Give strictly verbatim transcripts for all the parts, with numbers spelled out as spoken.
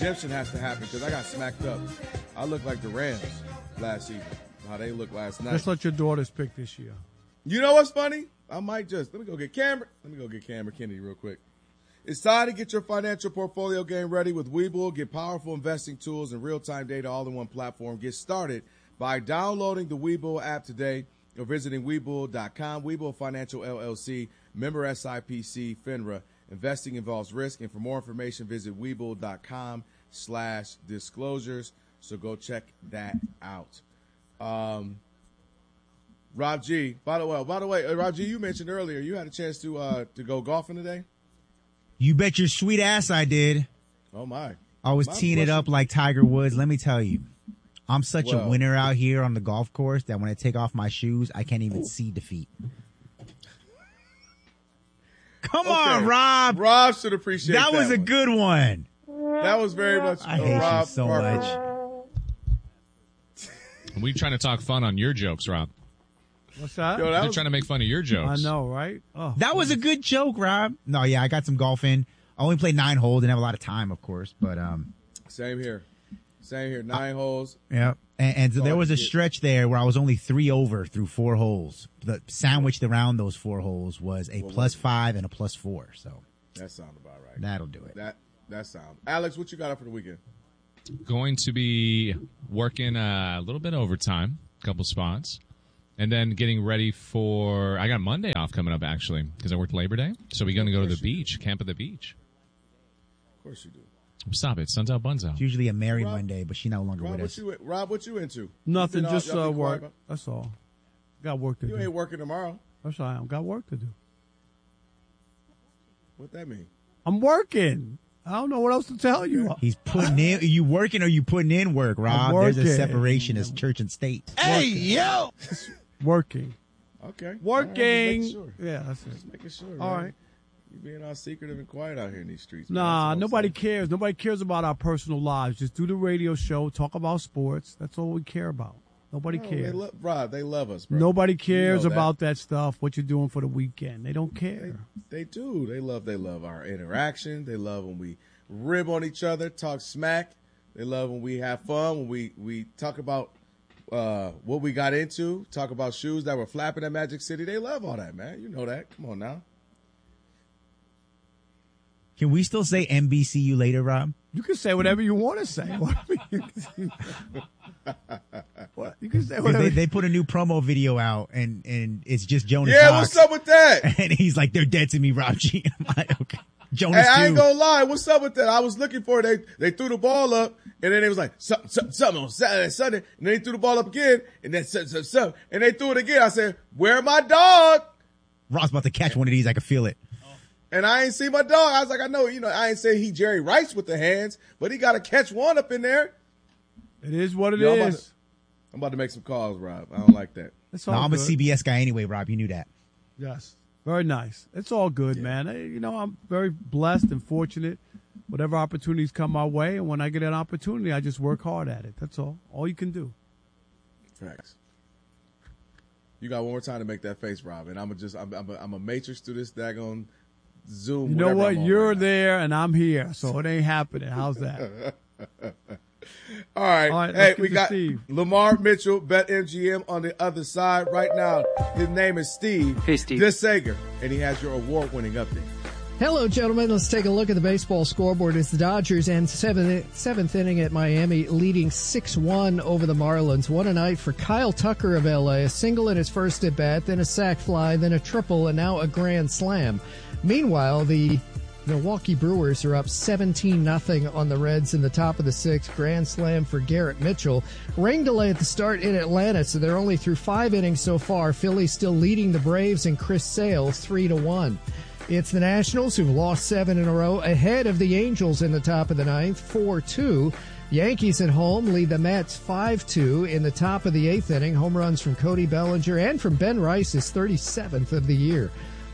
redemption has to happen because I got smacked up. I look like the Rams last season. How they looked last night. Just let your daughters pick this year. You know what's funny? I might just let me go get Cameron. Let me go get Cameron Kennedy real quick. It's time to get your financial portfolio game ready with Webull. Get powerful investing tools and real-time data all in one platform. Get started by downloading the Webull app today or visiting Webull dot com. Webull Financial L L C, member S I P C, FINRA. Investing involves risk, and for more information, visit Webull dot com slash disclosures. So go check that out. Um, Rob G. By the way, by the way, uh, Rob G. You mentioned earlier you had a chance to uh, to go golfing today. You bet your sweet ass I did. Oh my! I was my teeing question. it up like Tiger Woods. Let me tell you, I'm such well, a winner out here on the golf course that when I take off my shoes, I can't even see defeat. Come okay. on, Rob. Rob should appreciate that. That was a one. good one. That was very much. I uh, hate Rob you so Parker. much. We trying to talk fun on your jokes, Rob. What's that? Yo, that We're was, trying to make fun of your jokes. I know, right? Oh. That was a good joke, Rob. No, yeah, I got some golf in. I only played nine holes. Didn't have a lot of time, of course, but um. Same here. Same here. Nine uh, holes. Yeah. And, and so there was a stretch there where I was only three over through four holes. The sandwiched around those four holes was a well, plus five and a plus four. So that sounds about right. That'll do it. That that sound. Alex, what you got up for the weekend? Going to be working a little bit overtime, a couple spots, and then getting ready for. I got Monday off coming up actually because I worked Labor Day, so we're going to go to the beach, camp at the beach. Of course you do. Stop it, sun's out, buns out. It's usually a merry Rob, Monday, but she's no longer Rob, with what us. you, Rob, what you into? Nothing, you just y'all uh, be work. quiet? That's all. Got work to You do. ain't working tomorrow. That's all right. I got work to do. What that mean? I'm working. I don't know what else to tell you. He's putting in. Are you working or you putting in work, Rob? There's a working. separation as church and state. Hey, yo! Working. Okay. Working. Right, sure. Yeah, that's it. Just making sure. All man. right. You being all secretive and quiet out here in these streets. Nah, man. nobody cares. Nobody cares about our personal lives. Just do the radio show, talk about sports. That's all we care about. Nobody No, cares. They lo- Rob, they love us, bro. Nobody cares You know that. about that stuff, what you're doing for the weekend. They don't care. They, they do. They love. They love our interaction. They love when we rib on each other, talk smack. They love when we have fun. When we we talk about uh, what we got into. Talk about shoes that were flapping at Magic City. They love all that, man. You know that. Come on now. Can we still say N B C you later, Rob? You can say whatever you want to say. What? You can say whatever. They, they put a new promo video out, and, and it's just Jonas. Yeah, Knox. what's up with that? And he's like, they're dead to me, Rob G. I'm like, okay. Jonas Hey, I ain't too. gonna lie. What's up with that? I was looking for it. They they threw the ball up, and then it was like something, something, something on Saturday, Sunday, and then they threw the ball up again, and then something, something, something, and they threw it again. I said, "Where my dog?" Rob's about to catch one of these. I can feel it. And I ain't see my dog. I was like, I know, you know, I ain't say he Jerry Rice with the hands, but he got to catch one up in there. It is what it Yo, I'm is. about to- I'm about to make some calls, Rob. I don't like that. It's No, all I'm good. a C B S guy anyway, Rob. You knew that. Yes. Very nice. It's all good, man. Hey, you know, I'm very blessed and fortunate. Whatever opportunities come my way, and when I get an opportunity, I just work hard at it. That's all. All you can do. Facts. You got one more time to make that face, Rob, and I'm a just, I'm, I'm a, I'm a matrix through this daggone Zoom. You know whatever what? I'm on You're right now. there, and I'm here, so it ain't happening. How's that? All right. All right, hey, let's we get to got Steve. Lamar Mitchell, BetMGM on the other side. Right now, his name is Steve. Hey, Steve. DeSager, and he has your award-winning update. Hello, gentlemen. Let's take a look at the baseball scoreboard as the Dodgers end seventh, seventh inning at Miami, leading six one over the Marlins. What a night for Kyle Tucker of L A. A single in his first at-bat, then a sac fly, then a triple, and now a grand slam. Meanwhile, the Milwaukee Brewers are up seventeen nothing on the Reds in the top of the sixth. Grand slam for Garrett Mitchell. Rain delay at the start in Atlanta, so they're only through five innings so far. Philly still leading the Braves and Chris Sale three to one. It's the Nationals who've lost seven in a row, ahead of the Angels in the top of the ninth, four two. Yankees at home lead the Mets five two in the top of the eighth inning. Home runs from Cody Bellinger and from Ben Rice, his thirty-seventh of the year.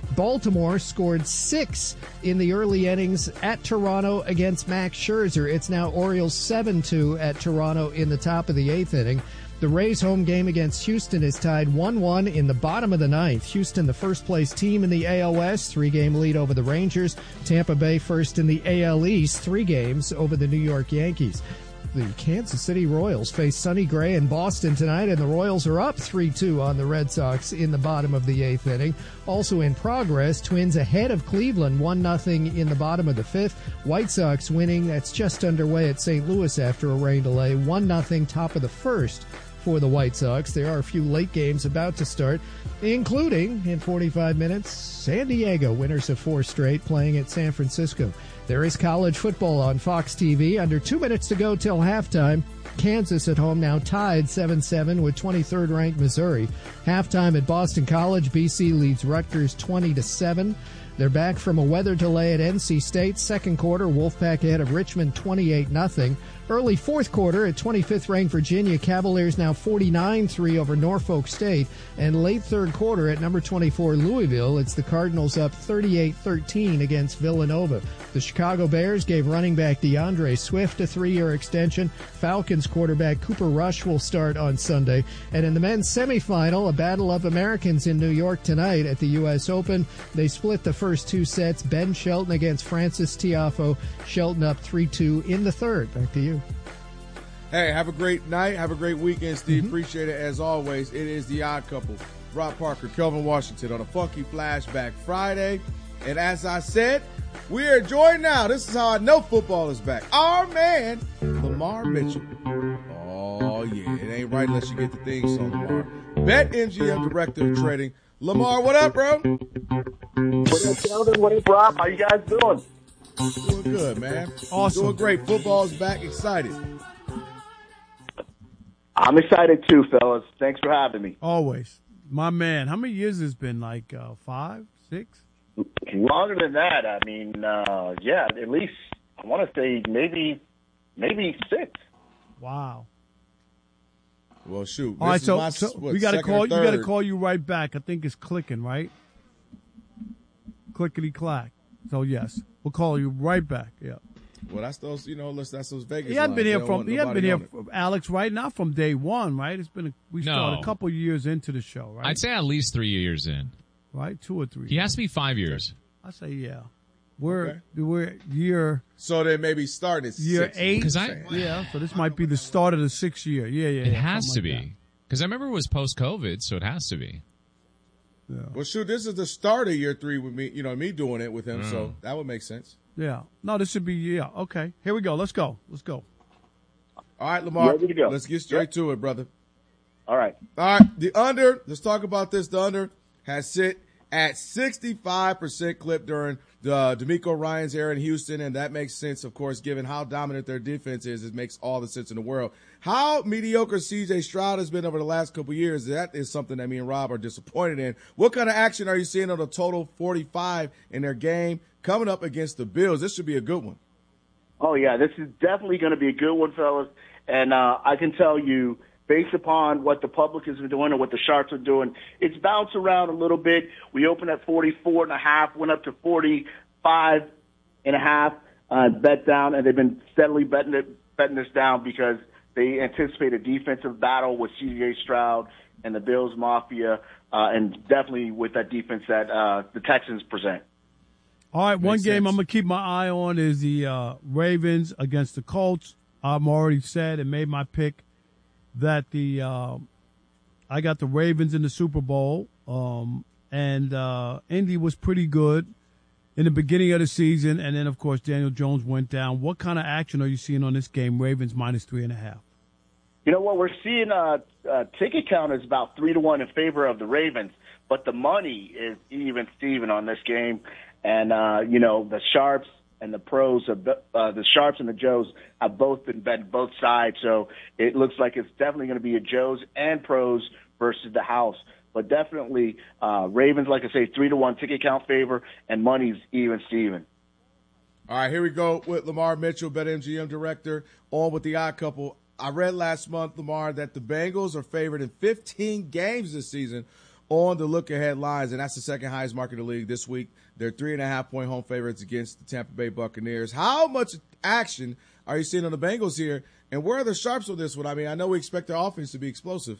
Baltimore scored six in the early innings at Toronto against Max Scherzer. It's now Orioles seven two at Toronto in the top of the eighth inning. The Rays' home game against Houston is tied one one in the bottom of the ninth. Houston, the first-place team in the A L West, three-game lead over the Rangers. Tampa Bay first in the A L East, three games over the New York Yankees. The Kansas City Royals face Sonny Gray in Boston tonight, and the Royals are up three two on the Red Sox in the bottom of the eighth inning. Also in progress, Twins ahead of Cleveland, one nothing in the bottom of the fifth. White Sox winning, that's just underway at Saint Louis after a rain delay, one nothing top of the first for the White Sox. There are a few late games about to start, including, in forty-five minutes, San Diego, winners of four straight, playing at San Francisco. There is college football on Fox T V. Under two minutes to go till halftime. Kansas at home now tied seven seven with twenty-third ranked Missouri. Halftime at Boston College, B C leads Rutgers twenty to seven. They're back from a weather delay at N C State. Second quarter, Wolfpack ahead of Richmond twenty-eight nothing. Early fourth quarter at twenty-fifth ranked Virginia, Cavaliers now forty-nine three over Norfolk State. And late third quarter at number twenty-four Louisville, it's the Cardinals up thirty-eight thirteen against Villanova. The Chicago Bears gave running back DeAndre Swift a three-year extension. Falcons quarterback Cooper Rush will start on Sunday. And in the men's semifinal, a battle of Americans in New York tonight at the U S Open. They split the first two sets. Ben Shelton against Francis Tiafoe. Shelton up three two in the third. Back to you. Hey, have a great night. Have a great weekend, Steve. Mm-hmm. Appreciate it as always. It is The Odd Couple. Rob Parker, Kelvin Washington on a Funky Flashback Friday. And as I said, we are joined now. This is how I know football is back. Our man, Lamar Mitchell. Oh, yeah. It ain't right unless you get the theme song, Lamar. BetMGM Director of Trading. Lamar, what up, bro? What up, Kelvin? What up, Rob? How you guys doing? Doing good, man. Awesome. Doing great. Football's back. Excited. I'm excited too, fellas. Thanks for having me. Always. My man. How many years has it been? Like uh, five, six? Longer than that. I mean, uh, yeah, at least I want to say maybe, maybe six. Wow. Well, shoot. All right, this is so, my, so what, we got to second call. or You got to third. call you right back. I think it's clicking, right? Clickety clack. So yes, we'll call you right back. Yeah. Well, that's those. You know, that's those Vegas. He hadn't been lines. They here don't from. want He hadn't been nobody here, on it. Alex. Right now, from day one, right? It's been. A, we No. started a couple years into the show, right? I'd say at least three years in. right, two or three. He has to be five years. I say yeah. We're Okay. we're year So they maybe starting at year six. eight. 'Cause I- yeah, so this might be the start of the sixth year. Yeah, yeah. It yeah, has to something like be. Because I remember it was post-COVID, so it has to be. that. Yeah. Well, shoot, this is the start of year three with me. You know, me doing it with him, Mm. so that would make sense. Yeah. No, this should be yeah. Okay. Here we go. Let's go. Let's go. All right, Lamar. Ready to go. Let's get straight Yep. to it, brother. All right. All right, the under. Let's talk about this. The under has sit at sixty-five percent clip during the D'Amico Ryans era in Houston, and that makes sense, of course, given how dominant their defense is. It makes all the sense in the world. How mediocre C J Stroud has been over the last couple of years, that is something that me and Rob are disappointed in. What kind of action are you seeing on a total forty-five in their game coming up against the Bills? This should be a good one. Oh, yeah, this is definitely going to be a good one, fellas. And uh, I can tell you, based upon what the public has been doing and what the Sharks are doing, it's bounced around a little bit. We opened at forty-four and a half, went up to forty-five and a half, uh, bet down, and they've been steadily betting it, betting this down because they anticipate a defensive battle with C J Stroud and the Bills Mafia, uh, and definitely with that defense that uh, the Texans present. All right, one Makes game sense. I'm gonna keep my eye on is the uh, Ravens against the Colts. I've already said and made my pick that the uh, I got the Ravens in the Super Bowl, um, and uh, Indy was pretty good in the beginning of the season, and then of course Daniel Jones went down. What kind of action are you seeing on this game? Ravens minus three and a half. You know what? We're seeing a, a ticket count is about three to one in favor of the Ravens, but the money is even Steven on this game. And, uh, you know, the Sharps and the pros, have, uh, the Sharps and the Joes have both been betting both sides. So it looks like it's definitely going to be a Joes and pros versus the house. But definitely uh, Ravens, like I say, three to one ticket count favor, and money's even Steven. All right, here we go with Lamar Mitchell, BetMGM director, on with the odd couple. I read last month, Lamar, that the Bengals are favored in fifteen games this season on the look-ahead lines, and that's the second highest mark in the league this week. They're three and a half point home favorites against the Tampa Bay Buccaneers. How much action are you seeing on the Bengals here, and where are the sharps on this one? I mean, I know we expect their offense to be explosive.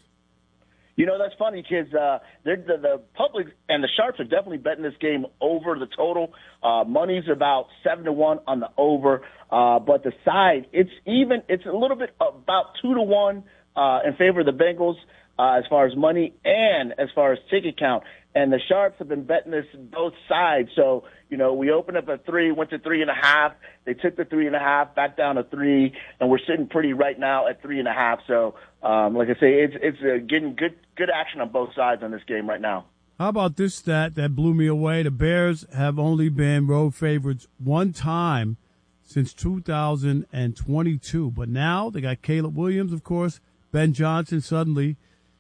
You know, that's funny, kids. Uh, they're, the, the public and the sharps are definitely betting this game over the total. Uh, money's about seven to one on the over, uh, but the side, it's even. It's a little bit about two to one uh, in favor of the Bengals uh, as far as money and as far as ticket count. And the sharps have been betting this both sides. So, you know, we opened up at three, went to three and a half. They took the three and a half back down to three, and we're sitting pretty right now at three and a half. So, um, like I say, it's it's uh, getting good good action on both sides on this game right now. How about this stat that blew me away? The Bears have only been road favorites one time since two thousand twenty-two. But now they got Caleb Williams, of course, Ben Johnson suddenly.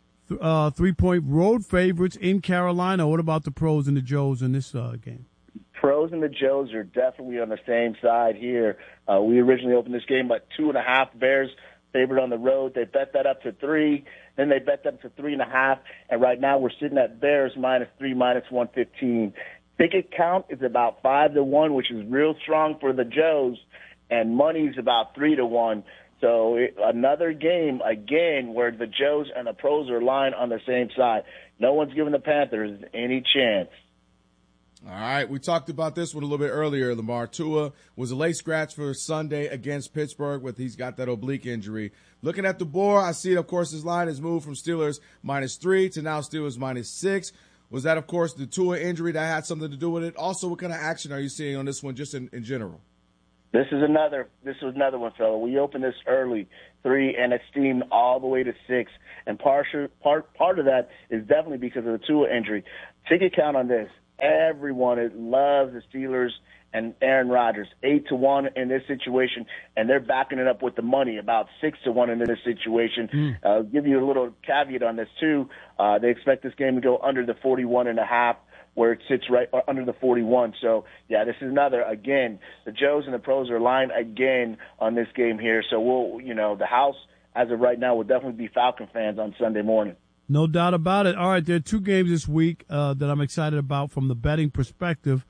Uh, three-point road favorites in Carolina. What about the pros and the Joes in this uh, game? Pros and the Joes are definitely on the same side here. Uh, we originally opened this game at two and a half. Bears favored on the road. They bet that up to three. Then they bet that up to three and a half. And right now we're sitting at Bears minus three, minus one fifteen. Ticket count is about five to one, which is real strong for the Joes, and money's about three to one. So it, another game, again, where the Joes and the pros are lying on the same side. No one's giving the Panthers any chance. All right, we talked about this one a little bit earlier. Lamar Tua was a late scratch for Sunday against Pittsburgh with he's got that oblique injury. Looking at the board, I see, of course, his line has moved from Steelers minus three to now Steelers minus six. Was that, of course, the Tua injury that had something to do with it? Also, what kind of action are you seeing on this one just in, in general? This is another. This is another one, fella. We opened this early, three, and it steamed all the way to six. And part part part of that is definitely because of the Tua injury. Ticket count on this. Everyone loves the Steelers and Aaron Rodgers, eight to one in this situation, and they're backing it up with the money, about six to one in this situation. Mm. Uh, I'll give you a little caveat on this too. Uh, they expect this game to go under the forty-one and a half. Where it sits right under the forty-one. So, yeah, this is another, again, the Joes and the pros are lying again on this game here. So, we'll, you know, the house, as of right now, will definitely be Falcon fans on Sunday morning. No doubt about it. All right, there are two games this week uh, that I'm excited about from the betting perspective.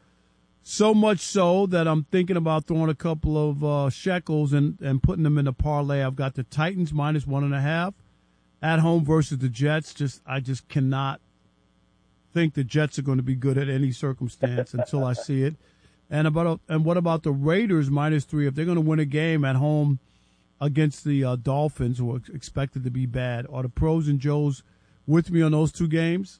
So much so that I'm thinking about throwing a couple of uh, shekels and, and putting them in a parlay. I've got the Titans minus one and a half at home versus the Jets. Just I just cannot think the Jets are going to be good at any circumstance until I see it. And about and what about the Raiders minus three? If they're going to win a game at home against the uh, Dolphins, who are expected to be bad, are the pros and Joes with me on those two games?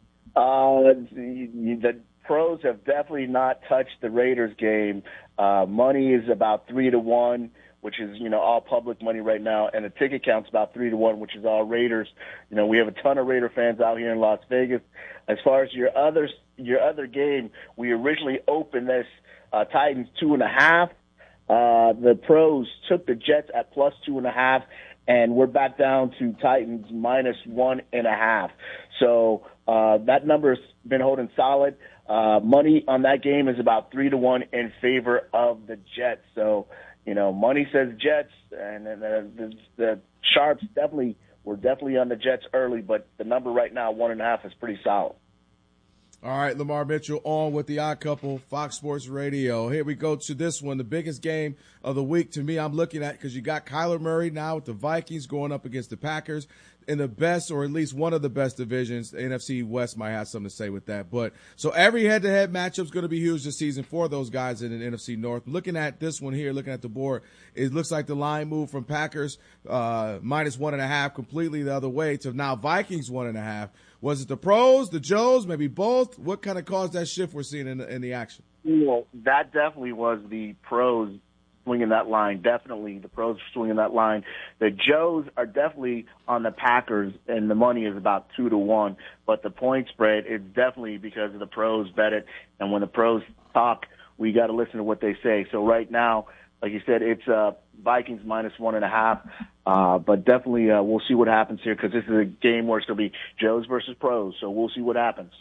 Uh, the, the pros have definitely not touched the Raiders game. Uh, money is about three to one, which is, you know, all public money right now, and the ticket count's about three to one, which is all Raiders. You know, we have a ton of Raider fans out here in Las Vegas. As far as your other your other game, we originally opened this uh, Titans two and a half. Uh, the pros took the Jets at plus two and a half, and we're back down to Titans minus one and a half. So uh, that number's been holding solid. Uh, money on that game is about three to one in favor of the Jets. So, you know, money says Jets, and, and the, the, the sharps definitely we're definitely on the Jets early, but the number right now, one and a half, is pretty solid. All right, Lamar Mitchell on with the Odd Couple, Fox Sports Radio. Here we go to this one, the biggest game of the week to me I'm looking at, because you got Kyler Murray now with the Vikings going up against the Packers in the best, or at least one of the best divisions. The N F C West might have something to say with that. But so every head-to-head matchup is going to be huge this season for those guys in the N F C North. Looking at this one here, looking at the board, it looks like the line moved from Packers uh, minus one and a half completely the other way to now Vikings one and a half. Was it the pros, the Joes, maybe both? What kind of caused that shift we're seeing in the, in the action? Well, that definitely was the pros swinging that line. Definitely the pros swinging that line. The Joes are definitely on the Packers, and the money is about two to one. But the point spread is definitely because of the pros bet it. And when the pros talk, we got to listen to what they say. So right now, like you said, it's uh, Vikings minus one and a half. Uh, but definitely uh, we'll see what happens here, because this is a game where it's going to be Joes versus pros. So we'll see what happens.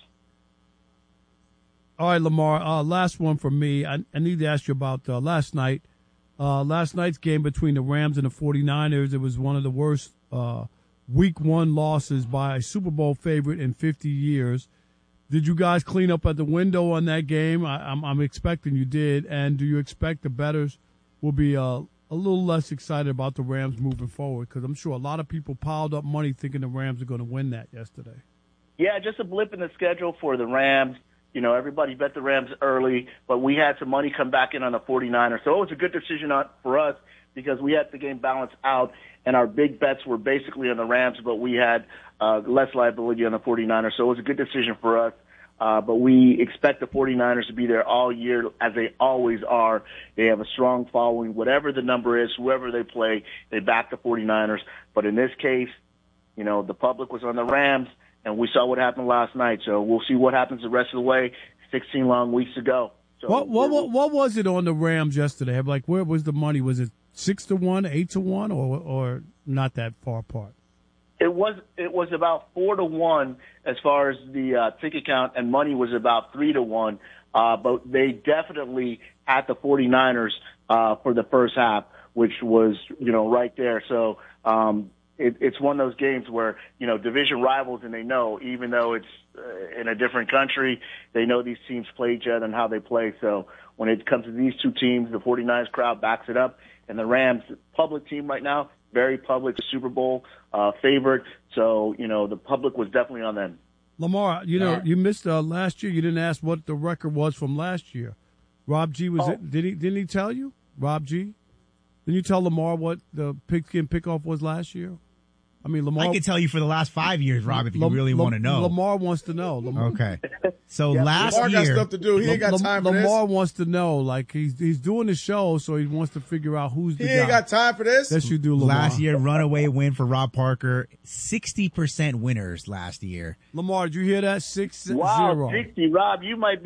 All right, Lamar, uh, last one from me. I, I need to ask you about uh, last night. Uh, last night's game between the Rams and the 49ers, it was one of the worst uh, week one losses by a Super Bowl favorite in fifty years. Did you guys clean up at the window on that game? I, I'm, I'm expecting you did. And do you expect the bettors will be uh, a little less excited about the Rams moving forward? Because I'm sure a lot of people piled up money thinking the Rams are going to win that yesterday. Yeah, just a blip in the schedule for the Rams. You know, everybody bet the Rams early, but we had some money come back in on the 49ers. So it was a good decision on, for us because we had the game balanced out, and our big bets were basically on the Rams, but we had uh, less liability on the 49ers. So it was a good decision for us. Uh, but we expect the 49ers to be there all year, as they always are. They have a strong following. Whatever the number is, whoever they play, they back the 49ers. But in this case, you know, the public was on the Rams, and we saw what happened last night. So we'll see what happens the rest of the way. sixteen long weeks to go. So what, what what what was it on the Rams yesterday? Like, where was the money? Was it six to one, eight to one, or or not that far apart? It was it was about four to one as far as the uh, ticket count, and money was about three to one. Uh, but they definitely had the 49ers uh, for the first half, which was, you know, right there. So um, it, it's one of those games where, you know, division rivals, and they know, even though it's uh, in a different country, they know these teams play each other and how they play. So when it comes to these two teams, the 49ers crowd backs it up, and the Rams public team right now, very public, Super Bowl uh, favorite. So, you know, the public was definitely on them. Lamar, you know, Yeah. you missed uh, last year. You didn't ask what the record was from last year. Rob G was Oh. it? Did he? Didn't he tell you? Rob G. Didn't you tell Lamar what the pigskin pickoff was last year? I mean, Lamar. I can tell you for the last five years, Rob, if you Lam- really Lam- want to know. Lamar wants to know. Lamar, Okay. So last Lamar got year, stuff to do. He ain't got Lam- time for Lamar this. wants to know. Like he's he's doing the show, so he wants to figure out who's the He guy. ain't got time for this. Yes, you do, Lamar. last year, runaway win for Rob Parker. sixty percent winners last year. Lamar, did you hear that? Six Wow, zero. sixty, Rob, you might be